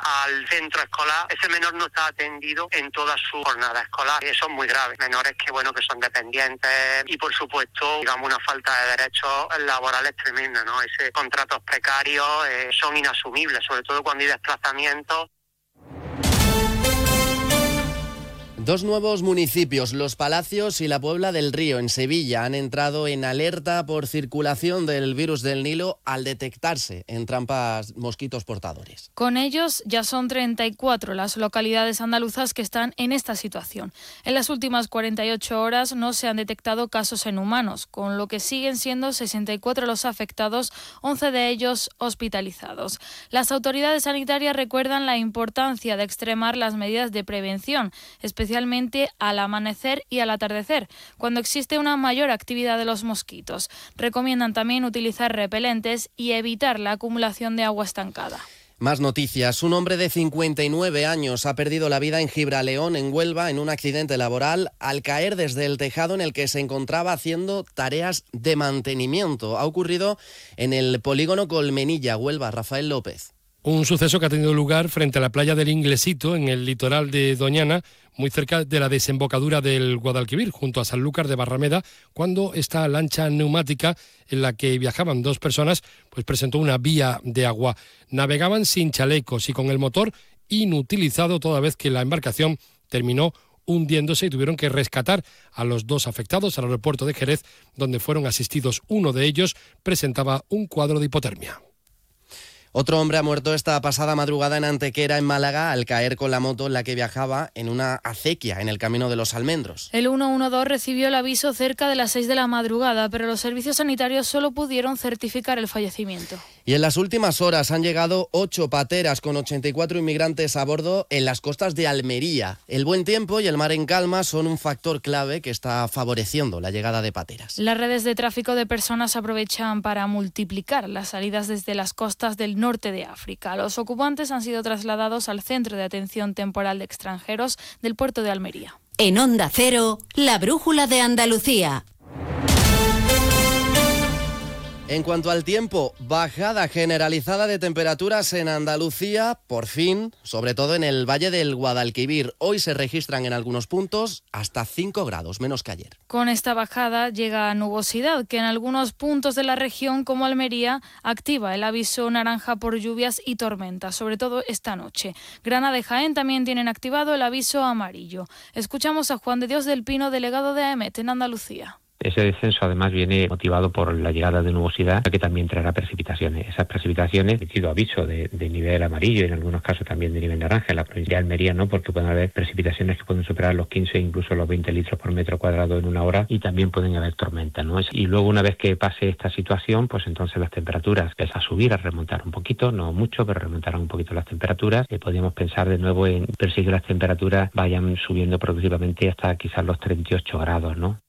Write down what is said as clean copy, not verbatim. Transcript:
al centro escolar, ese menor no está atendido en toda su jornada escolar. Eso es muy grave. Menores que son dependientes y, por supuesto, digamos, una falta de derechos laborales tremenda, ¿no? Ese contratos precarios son inasumibles, sobre todo cuando hay desplazamientos. Dos nuevos municipios, Los Palacios y la Puebla del Río, en Sevilla, han entrado en alerta por circulación del virus del Nilo al detectarse en trampas mosquitos portadores. Con ellos ya son 34 las localidades andaluzas que están en esta situación. En las últimas 48 horas no se han detectado casos en humanos, con lo que siguen siendo 64 los afectados, 11 de ellos hospitalizados. Las autoridades sanitarias recuerdan la importancia de extremar las medidas de prevención, especialmente al amanecer y al atardecer, cuando existe una mayor actividad de los mosquitos. Recomiendan también utilizar repelentes y evitar la acumulación de agua estancada. Más noticias. Un hombre de 59 años ha perdido la vida en Gibraleón, en Huelva, en un accidente laboral al caer desde el tejado en el que se encontraba haciendo tareas de mantenimiento. Ha ocurrido en el polígono Colmenilla, Huelva. Rafael López. Un suceso que ha tenido lugar frente a la playa del Inglesito, en el litoral de Doñana, muy cerca de la desembocadura del Guadalquivir, junto a Sanlúcar de Barrameda, cuando esta lancha neumática en la que viajaban dos personas pues presentó una vía de agua. Navegaban sin chalecos y con el motor inutilizado, toda vez que la embarcación terminó hundiéndose y tuvieron que rescatar a los dos afectados al aeropuerto de Jerez, donde fueron asistidos. Uno de ellos presentaba un cuadro de hipotermia. Otro hombre ha muerto esta pasada madrugada en Antequera, en Málaga, al caer con la moto en la que viajaba en una acequia en el Camino de los Almendros. El 112 recibió el aviso cerca de las 6 de la madrugada, pero los servicios sanitarios solo pudieron certificar el fallecimiento. Y en las últimas horas han llegado 8 pateras con 84 inmigrantes a bordo en las costas de Almería. El buen tiempo y el mar en calma son un factor clave que está favoreciendo la llegada de pateras. Las redes de tráfico de personas aprovechan para multiplicar las salidas desde las costas del norte de África. Los ocupantes han sido trasladados al Centro de Atención Temporal de Extranjeros del puerto de Almería. En Onda Cero, la brújula de Andalucía. En cuanto al tiempo, bajada generalizada de temperaturas en Andalucía, por fin, sobre todo en el Valle del Guadalquivir. Hoy se registran en algunos puntos hasta 5 grados, menos que ayer. Con esta bajada llega nubosidad, que en algunos puntos de la región, como Almería, activa el aviso naranja por lluvias y tormentas, sobre todo esta noche. Granada y Jaén también tienen activado el aviso amarillo. Escuchamos a Juan de Dios del Pino, delegado de AEMET en Andalucía. Ese descenso además viene motivado por la llegada de nubosidad que también traerá precipitaciones. Esas precipitaciones, he sido aviso de nivel amarillo y en algunos casos también de nivel naranja en la provincia de Almería, ¿no? Porque pueden haber precipitaciones que pueden superar los 15 e incluso los 20 litros por metro cuadrado en una hora y también pueden haber tormentas, ¿no? Y luego una vez que pase esta situación, pues entonces las temperaturas empiezan a subir, a remontar un poquito, no mucho, pero remontarán un poquito las temperaturas. Podríamos pensar de nuevo en perseguir que las temperaturas vayan subiendo progresivamente hasta quizás los 38 grados, ¿no?